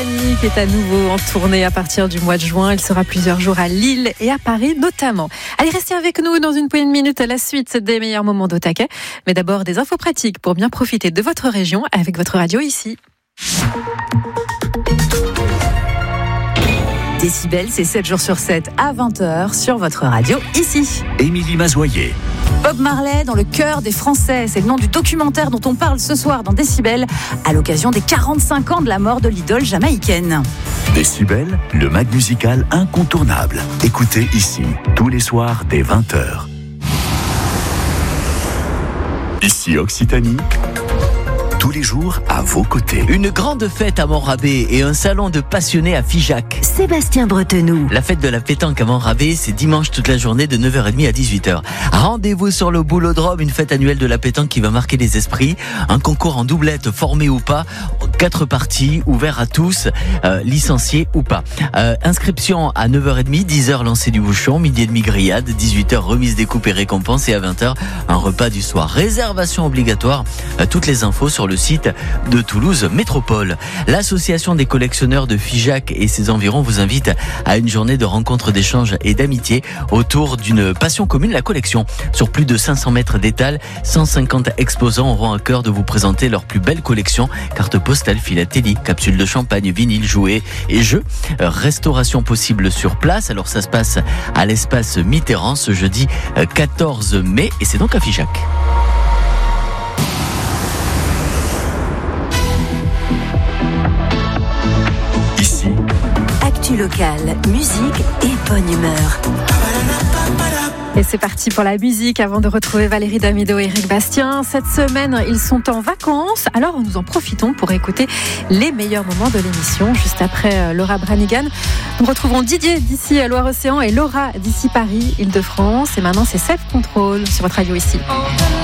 Yannick est à nouveau en tournée à partir du mois de juin. Il sera plusieurs jours à Lille et à Paris notamment. Allez, restez avec nous dans une poignée de minutes à la suite des meilleurs moments d'Au Taquet. Mais d'abord, des infos pratiques pour bien profiter de votre région avec votre radio ici. Décibel, c'est 7 jours sur 7 à 20h sur votre radio ici. Émilie Mazoyer. Bob Marley dans le cœur des Français, c'est le nom du documentaire dont on parle ce soir dans Décibel à l'occasion des 45 ans de la mort de l'idole jamaïcaine. Décibel, le mag musical incontournable. Écoutez ici, tous les soirs dès 20h. Ici Occitanie. Tous les jours à vos côtés. Une grande fête à Montrabé et un salon de passionnés à Figeac. Sébastien Bretenoux. La fête de la pétanque à Montrabé, c'est dimanche toute la journée de 9h30 à 18h. Rendez-vous sur le Boulodrome, une fête annuelle de la pétanque qui va marquer les esprits. Un concours en doublette, formé ou pas, 4 parties, ouvert à tous, licenciés ou pas. Inscription à 9h30, 10h lancer du bouchon, 12h30 grillade, 18h remise des coupes et récompenses et à 20h un repas du soir. Réservation obligatoire, toutes les infos sur le site de Toulouse Métropole. L'association des collectionneurs de Figeac et ses environs vous invite à une journée de rencontres, d'échanges et d'amitié autour d'une passion commune, la collection. Sur plus de 500 mètres d'étal, 150 exposants auront à cœur de vous présenter leur plus belle collection. Cartes postales, philatélie, capsules de champagne, vinyle, jouets et jeux. Restauration possible sur place. Alors ça se passe à l'espace Mitterrand ce jeudi 14 mai et c'est donc à Figeac. Actu locale, musique et bonne humeur. Et c'est parti pour la musique avant de retrouver Valérie Damido et Eric Bastien. Cette semaine, ils sont en vacances, alors nous en profitons pour écouter les meilleurs moments de l'émission. Juste après Laura Branigan, nous retrouverons Didier d'ici à Loire-Océan et Laura d'ici Paris, Île-de-France. Et maintenant, c'est Self Control sur votre radio ici.